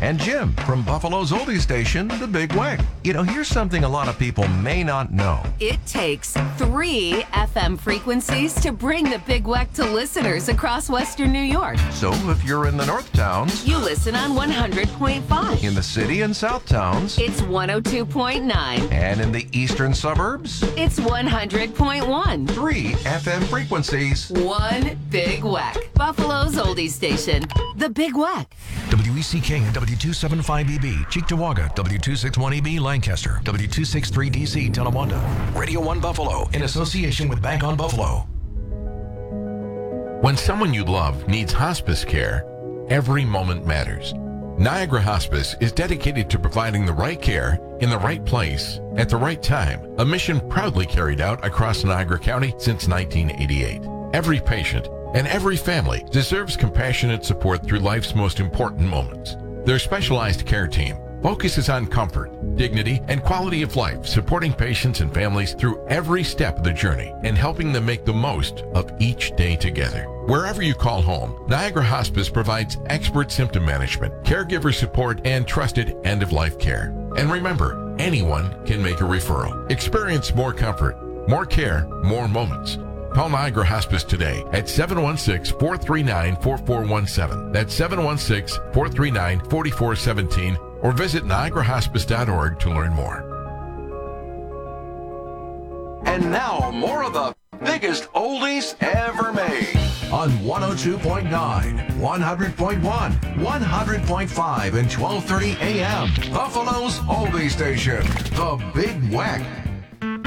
and Jim from Buffalo's oldie station, The Big Weck. You know, here's something a lot of people may not know. It takes 3 FM frequencies to bring The Big Weck to listeners across Western New York. So if you're in the North Towns, You listen on 100.5. in the City and South Towns, It's 102.9. and in the eastern suburbs, It's 100.1. 3 FM frequencies. One Big Weck. Buffalo's oldie station, The Big Weck. WECK and W275EB, Cheektowaga, W261EB, Lancaster, W263DC, Tonawanda. Radio 1 Buffalo, in association with Bank on Buffalo. When someone you love needs hospice care, every moment matters. Niagara Hospice is dedicated to providing the right care in the right place at the right time, a mission proudly carried out across Niagara County since 1988. Every patient and every family deserves compassionate support through life's most important moments. Their specialized care team focuses on comfort, dignity, and quality of life, supporting patients and families through every step of the journey and helping them make the most of each day together. Wherever you call home, Niagara Hospice provides expert symptom management, caregiver support, and trusted end-of-life care. And remember, anyone can make a referral. Experience more comfort, more care, more moments. Call Niagara Hospice today at 716-439-4417. That's 716-439-4417, or visit niagarahospice.org to learn more. And now, more of the biggest oldies ever made. On 102.9, 100.1, 100.5, and 1230 AM. Buffalo's oldie station, The Big Weck.